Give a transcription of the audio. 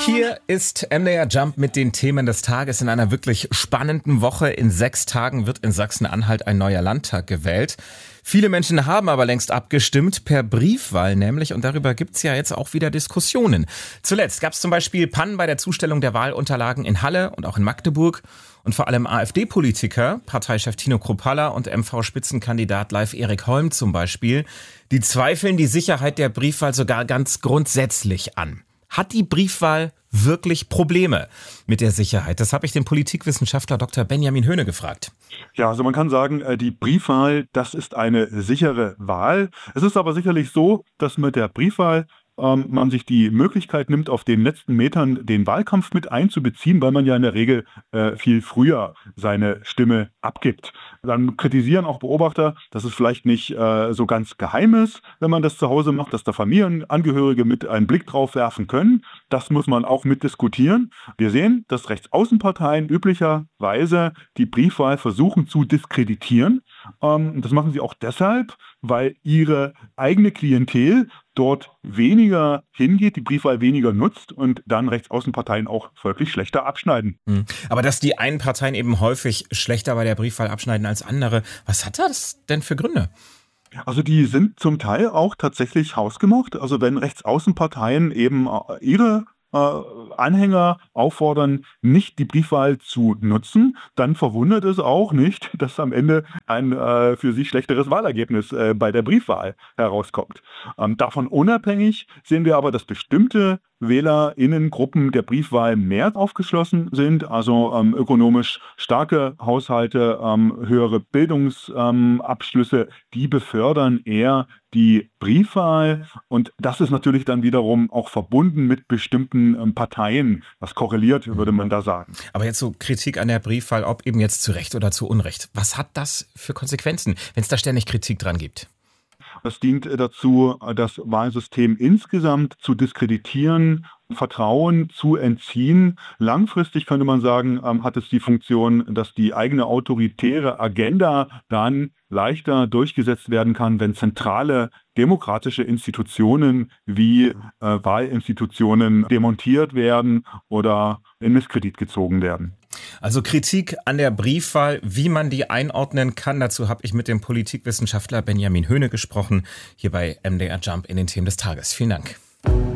Hier ist MDR Jump mit den Themen des Tages in einer wirklich spannenden Woche. In 6 Tagen wird in Sachsen-Anhalt ein neuer Landtag gewählt. Viele Menschen haben aber längst abgestimmt, per Briefwahl nämlich. Und darüber gibt's ja jetzt auch wieder Diskussionen. Zuletzt gab's zum Beispiel Pannen bei der Zustellung der Wahlunterlagen in Halle und auch in Magdeburg. Und vor allem AfD-Politiker, Parteichef Tino Kruppalla und MV-Spitzenkandidat Leif Erik Holm zum Beispiel, die zweifeln die Sicherheit der Briefwahl sogar ganz grundsätzlich an. Hat die Briefwahl wirklich Probleme mit der Sicherheit? Das habe ich den Politikwissenschaftler Dr. Benjamin Höhne gefragt. Ja, also man kann sagen, die Briefwahl, das ist eine sichere Wahl. Es ist aber sicherlich so, dass mit der Briefwahl man sich die Möglichkeit nimmt, auf den letzten Metern den Wahlkampf mit einzubeziehen, weil man ja in der Regel viel früher seine Stimme abgibt. Dann kritisieren auch Beobachter, dass es vielleicht nicht so ganz geheim ist, wenn man das zu Hause macht, dass da Familienangehörige mit einen Blick drauf werfen können. Das muss man auch mitdiskutieren. Wir sehen, dass Rechtsaußenparteien üblicherweise die Briefwahl versuchen zu diskreditieren. Das machen sie auch deshalb, weil ihre eigene Klientel dort weniger hingeht, die Briefwahl weniger nutzt und dann Rechtsaußenparteien auch folglich schlechter abschneiden. Aber dass die einen Parteien eben häufig schlechter bei der Briefwahl abschneiden als andere, was hat das denn für Gründe? Also die sind zum Teil auch tatsächlich hausgemacht. Also wenn Rechtsaußenparteien eben ihre Anhänger auffordern, nicht die Briefwahl zu nutzen, dann verwundert es auch nicht, dass am Ende ein für sie schlechteres Wahlergebnis bei der Briefwahl herauskommt. Davon unabhängig sehen wir aber, dass bestimmte WählerInnengruppen der Briefwahl mehr aufgeschlossen sind, also ökonomisch starke Haushalte, höhere Bildungsabschlüsse, die befördern eher die Briefwahl, und das ist natürlich dann wiederum auch verbunden mit bestimmten Parteien. Das korreliert, würde man da sagen. Aber jetzt so Kritik an der Briefwahl, ob eben jetzt zu Recht oder zu Unrecht. Was hat das für Konsequenzen, wenn es da ständig Kritik dran gibt? Das dient dazu, das Wahlsystem insgesamt zu diskreditieren, Vertrauen zu entziehen. Langfristig könnte man sagen, hat es die Funktion, dass die eigene autoritäre Agenda dann leichter durchgesetzt werden kann, wenn zentrale demokratische Institutionen wie Wahlinstitutionen demontiert werden oder in Misskredit gezogen werden. Also Kritik an der Briefwahl, wie man die einordnen kann, dazu habe ich mit dem Politikwissenschaftler Benjamin Höhne gesprochen, hier bei MDR Jump in den Themen des Tages. Vielen Dank.